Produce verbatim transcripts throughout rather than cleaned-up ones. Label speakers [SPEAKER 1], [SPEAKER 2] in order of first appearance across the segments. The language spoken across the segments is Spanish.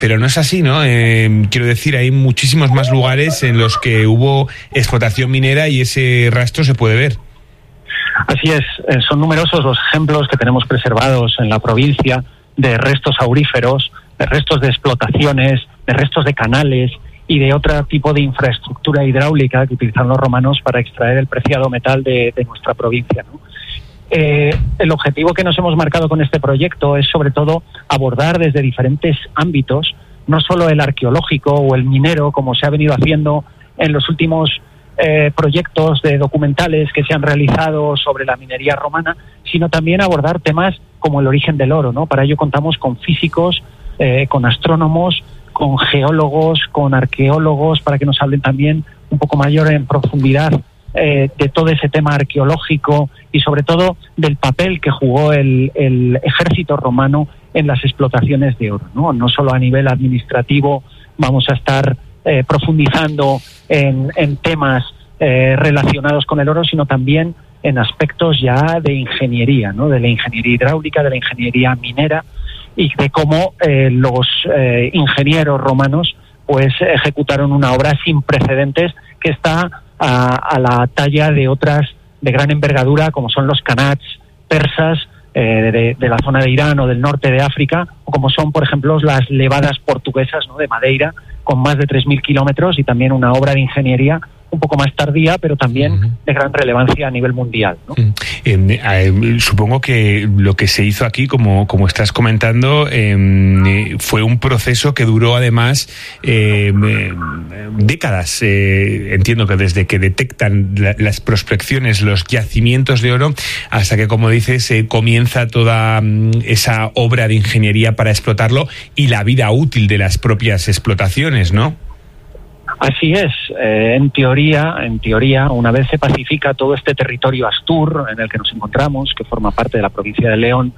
[SPEAKER 1] pero no es así, ¿no? Eh, quiero decir, hay muchísimos más lugares en los que hubo explotación minera y ese rastro se puede ver.
[SPEAKER 2] Así es, eh, son numerosos los ejemplos que tenemos preservados en la provincia de restos auríferos, de restos de explotaciones, de restos de canales y de otro tipo de infraestructura hidráulica que utilizaron los romanos para extraer el preciado metal de, de nuestra provincia, ¿no? Eh, el objetivo que nos hemos marcado con este proyecto es sobre todo abordar desde diferentes ámbitos, no solo el arqueológico o el minero, como se ha venido haciendo en los últimos eh, proyectos de documentales que se han realizado sobre la minería romana, sino también abordar temas como el origen del oro, ¿no? Para ello contamos con físicos, eh, con astrónomos, con geólogos, con arqueólogos, para que nos hablen también un poco mayor en profundidad Eh, de todo ese tema arqueológico y sobre todo del papel que jugó el, el ejército romano en las explotaciones de oro, ¿no? No solo a nivel administrativo vamos a estar eh, profundizando en, en temas eh, relacionados con el oro, sino también en aspectos ya de ingeniería, ¿no? De la ingeniería hidráulica, de la ingeniería minera y de cómo eh, los eh, ingenieros romanos pues ejecutaron una obra sin precedentes que está A, a la talla de otras de gran envergadura, como son los kanats persas eh, de, de la zona de Irán o del norte de África, o como son, por ejemplo, las levadas portuguesas, ¿no?, de Madeira, con más de tres mil kilómetros, y también una obra de ingeniería un poco más tardía, pero también uh-huh. de gran relevancia a nivel mundial, ¿no?
[SPEAKER 1] Uh-huh. Eh, eh, supongo que lo que se hizo aquí, como, como estás comentando, eh, fue un proceso que duró además eh, eh, décadas. Eh, entiendo que desde que detectan la, las prospecciones, los yacimientos de oro, hasta que, como dices, eh, comienza toda esa obra de ingeniería para explotarlo y la vida útil de las propias explotaciones, ¿no?
[SPEAKER 2] Así es, eh, en teoría, en teoría, una vez se pacifica todo este territorio Astur en el que nos encontramos, que forma parte de la provincia de León,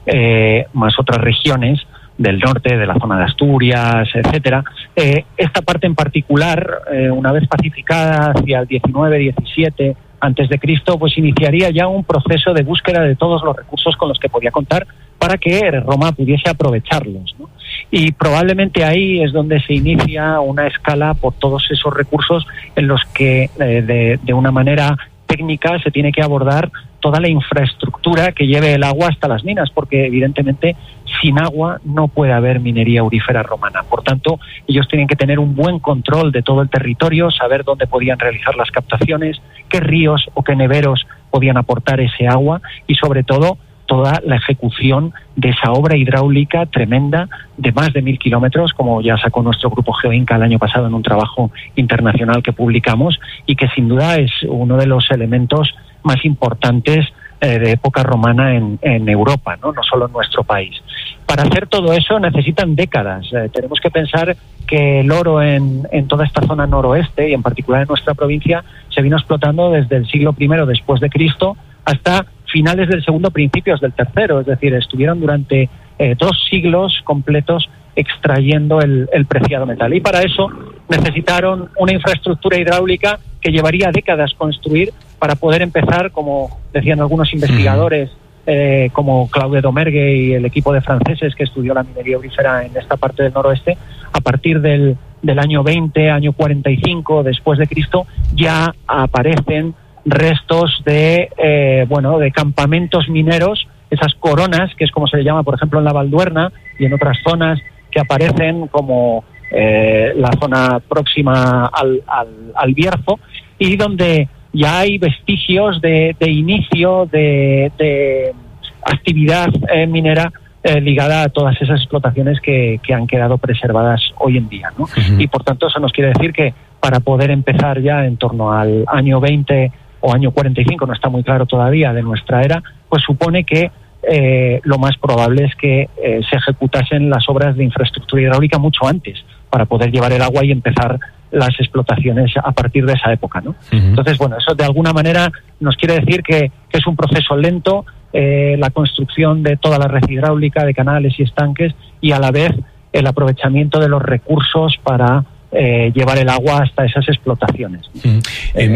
[SPEAKER 2] eh, más otras regiones del norte, de la zona de Asturias, etcétera, eh, esta parte en particular, eh, una vez pacificada hacia el diecinueve, diecisiete antes de Cristo, pues iniciaría ya un proceso de búsqueda de todos los recursos con los que podía contar para que Roma pudiese aprovecharlos, ¿no? Y probablemente ahí es donde se inicia una escala por todos esos recursos en los que eh, de, de una manera técnica se tiene que abordar toda la infraestructura que lleve el agua hasta las minas, porque evidentemente sin agua no puede haber minería aurífera romana. Por tanto, ellos tienen que tener un buen control de todo el territorio, saber dónde podían realizar las captaciones, qué ríos o qué neveros podían aportar ese agua y, sobre todo, toda la ejecución de esa obra hidráulica tremenda de más de mil kilómetros, como ya sacó nuestro grupo GeoInca el año pasado en un trabajo internacional que publicamos, y que sin duda es uno de los elementos más importantes eh, de época romana en, en Europa, ¿no? No solo en nuestro país. Para hacer todo eso necesitan décadas. Eh, tenemos que pensar que el oro en, en toda esta zona noroeste, y en particular en nuestra provincia, se vino explotando desde el siglo primero después de Cristo hasta finales del segundo, principios del tercero, es decir, estuvieron durante eh, dos siglos completos extrayendo el, el preciado metal. Y para eso necesitaron una infraestructura hidráulica que llevaría décadas construir para poder empezar, como decían algunos investigadores, eh, como Claude Domergue y el equipo de franceses que estudió la minería aurífera en esta parte del noroeste, a partir del, del año veinte, año cuarenta y cinco después de Cristo, ya aparecen restos de eh, bueno de campamentos mineros, esas coronas, que es como se le llama, por ejemplo, en la Valduerna y en otras zonas que aparecen como eh, la zona próxima al, al, al Bierzo, y donde ya hay vestigios de, de inicio de, de actividad eh, minera eh, ligada a todas esas explotaciones que, que han quedado preservadas hoy en día, ¿no? Uh-huh. Y por tanto eso nos quiere decir que para poder empezar ya en torno al año veinte o año cuarenta y cinco, no está muy claro todavía, de nuestra era, pues supone que eh, lo más probable es que eh, se ejecutasen las obras de infraestructura hidráulica mucho antes, para poder llevar el agua y empezar las explotaciones a partir de esa época, ¿no? Uh-huh. Entonces, bueno, eso de alguna manera nos quiere decir que, que es un proceso lento, eh, la construcción de toda la red hidráulica, de canales y estanques, y a la vez el aprovechamiento de los recursos para eh, llevar el agua hasta esas explotaciones. Uh-huh.
[SPEAKER 1] Eh,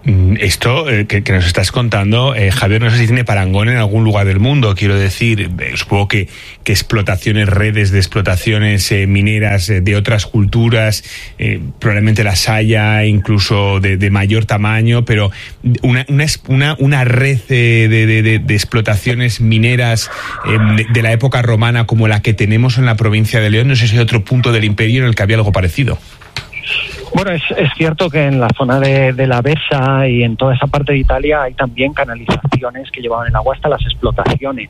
[SPEAKER 1] Esto eh, que, que nos estás contando, eh, Javier, no sé si tiene parangón en algún lugar del mundo. Quiero decir, eh, supongo que, que explotaciones, redes de explotaciones eh, mineras eh, de otras culturas, eh, probablemente las haya incluso de, de mayor tamaño, pero una, una, una, una red eh, de, de, de, de explotaciones mineras eh, de, de la época romana como la que tenemos en la provincia de León, no sé si hay otro punto del imperio en el que había algo parecido.
[SPEAKER 2] Bueno, es, es cierto que en la zona de, de la Besa y en toda esa parte de Italia hay también canalizaciones que llevaban el agua hasta las explotaciones.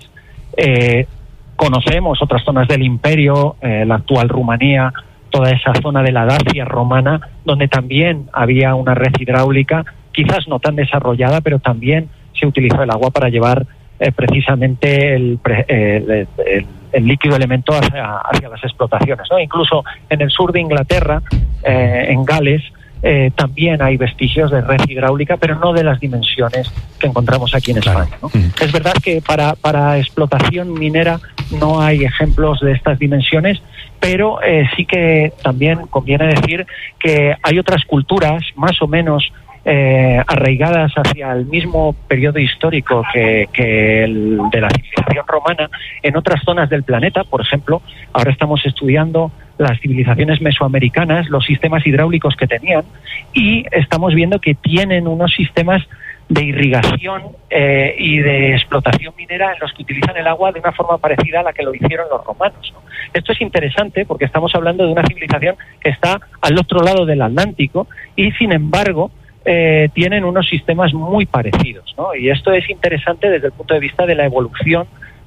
[SPEAKER 2] Eh, conocemos otras zonas del imperio, eh, la actual Rumanía, toda esa zona de la Dacia romana, donde también había una red hidráulica, quizás no tan desarrollada, pero también se utilizó el agua para llevar eh, precisamente el, el, el, el líquido elemento hacia, hacia las explotaciones, ¿no? Incluso en el sur de Inglaterra, eh, en Gales, eh, también hay vestigios de red hidráulica, pero no de las dimensiones que encontramos aquí en España, ¿no? Mm. Es verdad que para, para explotación minera no hay ejemplos de estas dimensiones, pero eh, sí que también conviene decir que hay otras culturas más o menos Eh, arraigadas hacia el mismo periodo histórico que, que el de la civilización romana en otras zonas del planeta. Por ejemplo, ahora estamos estudiando las civilizaciones mesoamericanas, los sistemas hidráulicos que tenían, y estamos viendo que tienen unos sistemas de irrigación eh, y de explotación minera en los que utilizan el agua de una forma parecida a la que lo hicieron los romanos, ¿no? Esto es interesante porque estamos hablando de una civilización que está al otro lado del Atlántico y, sin embargo, Eh, tienen unos sistemas muy parecidos, ¿no? Y esto es interesante desde el punto de vista de la evolución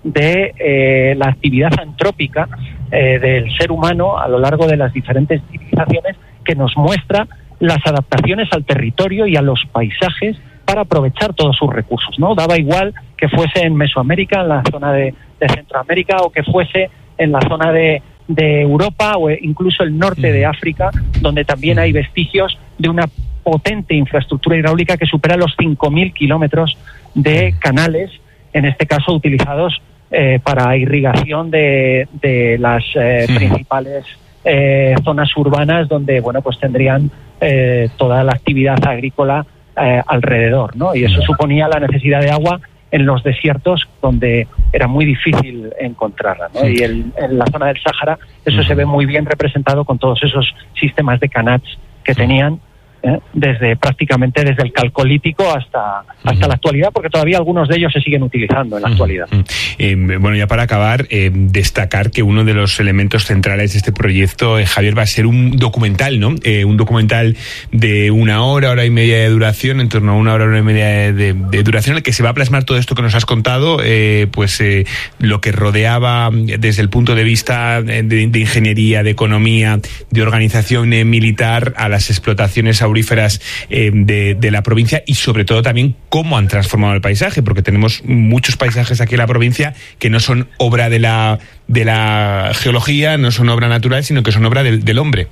[SPEAKER 2] de eh, la actividad antrópica eh, del ser humano a lo largo de las diferentes civilizaciones, que nos muestra las adaptaciones al territorio y a los paisajes para aprovechar todos sus recursos, ¿no? Daba igual que fuese en Mesoamérica, en la zona de, de Centroamérica, o que fuese en la zona de, de Europa o incluso el norte de África, donde también hay vestigios de una potente infraestructura hidráulica que supera los cinco mil kilómetros de canales, en este caso utilizados eh, para irrigación de, de las eh, sí. principales eh, zonas urbanas, donde bueno pues tendrían eh, toda la actividad agrícola eh, alrededor, ¿no? Y eso suponía la necesidad de agua en los desiertos, donde era muy difícil encontrarla, ¿no? Sí. Y el, en la zona del Sáhara eso uh-huh. se ve muy bien representado con todos esos sistemas de canats que tenían, ¿eh? desde prácticamente desde el Calcolítico hasta hasta uh-huh. la actualidad, porque todavía algunos de ellos se siguen utilizando en la uh-huh. actualidad.
[SPEAKER 1] Eh, bueno, ya para acabar, eh, destacar que uno de los elementos centrales de este proyecto, eh, Javier, va a ser un documental, ¿no? Eh, un documental de una hora, hora y media de duración, en torno a una hora, hora y media de, de, de duración, en el que se va a plasmar todo esto que nos has contado, eh, pues eh, lo que rodeaba desde el punto de vista de, de ingeniería, de economía, de organización eh, militar, a las explotaciones auríferas eh, de, de la provincia, y sobre todo también cómo han transformado el paisaje, porque tenemos muchos paisajes aquí en la provincia que no son obra de la de la geología, no son obra natural, sino que son obra del, del hombre.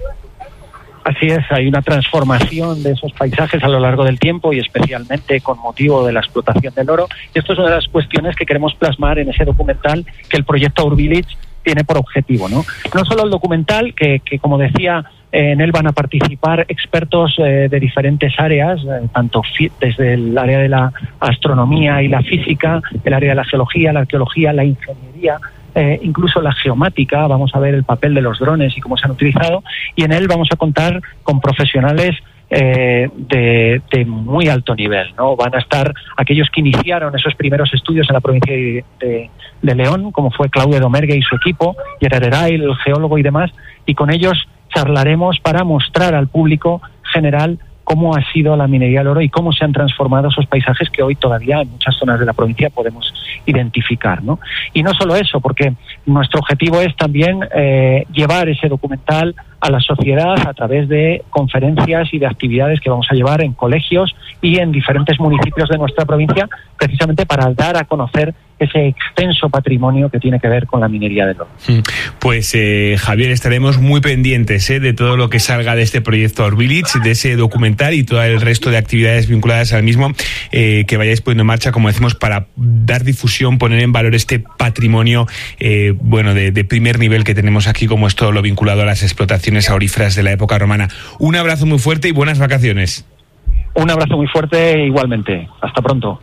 [SPEAKER 2] Así es, hay una transformación de esos paisajes a lo largo del tiempo, y especialmente con motivo de la explotación del oro. Y esto es una de las cuestiones que queremos plasmar en ese documental que el proyecto Our Village tiene por objetivo, ¿no? No solo el documental, que, que como decía, eh, en él van a participar expertos eh, de diferentes áreas, eh, tanto fi- desde el área de la astronomía y la física, el área de la geología, la arqueología, la ingeniería, eh, incluso la geomática. Vamos a ver el papel de los drones y cómo se han utilizado, y en él vamos a contar con profesionales Eh, de, de muy alto nivel, ¿no? Van a estar aquellos que iniciaron esos primeros estudios en la provincia de, de, de León, como fue Claudio Domergue y su equipo, Gerard Erail, el geólogo y demás, y con ellos charlaremos para mostrar al público general cómo ha sido la minería del oro y cómo se han transformado esos paisajes que hoy todavía en muchas zonas de la provincia podemos identificar, ¿no? Y no solo eso, porque nuestro objetivo es también eh, llevar ese documental a la sociedad a través de conferencias y de actividades que vamos a llevar en colegios y en diferentes municipios de nuestra provincia, precisamente para dar a conocer ese extenso patrimonio que tiene que ver con la minería del oro.
[SPEAKER 1] Pues eh, Javier, estaremos muy pendientes eh, de todo lo que salga de este proyecto Our Village, de ese documental y todo el resto de actividades vinculadas al mismo, eh, que vayáis poniendo en marcha, como decimos, para dar difusión, poner en valor este patrimonio eh, bueno de, de primer nivel que tenemos aquí, como es todo lo vinculado a las explotaciones auríferas de la época romana. Un abrazo muy fuerte y buenas vacaciones.
[SPEAKER 2] Un abrazo muy fuerte igualmente. Hasta pronto.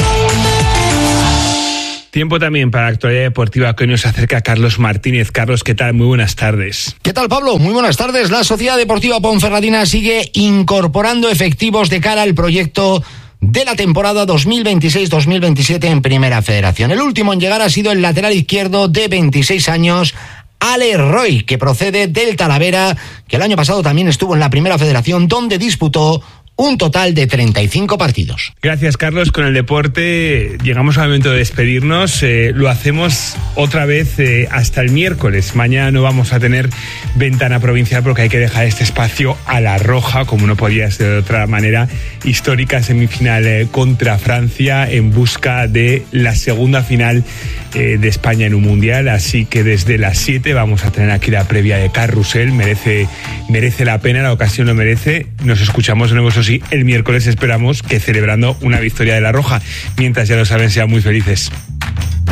[SPEAKER 1] Tiempo también para la actualidad deportiva que hoy nos acerca Carlos Martínez. Carlos, ¿qué tal? Muy buenas tardes.
[SPEAKER 3] ¿Qué tal, Pablo? Muy buenas tardes. La Sociedad Deportiva Ponferradina sigue incorporando efectivos de cara al proyecto de la temporada dos mil veintiséis dos mil veintisiete en Primera Federación. El último en llegar ha sido el lateral izquierdo de veintiséis años, Ale Roy, que procede del Talavera, que el año pasado también estuvo en la Primera Federación, donde disputó un total de treinta y cinco partidos.
[SPEAKER 1] Gracias, Carlos. Con el deporte llegamos al momento de despedirnos. Eh, lo hacemos otra vez eh, hasta el miércoles. Mañana no vamos a tener ventana provincial porque hay que dejar este espacio a la roja, como no podía ser de otra manera. Histórica semifinal eh, contra Francia en busca de la segunda final eh, de España en un mundial. Así que desde las siete vamos a tener aquí la previa de Carrusel. Merece, merece la pena, la ocasión lo merece. Nos escuchamos de nuevo, eso sí, el miércoles, esperamos que celebrando una victoria de la Roja. Mientras, ya lo saben, sean muy felices.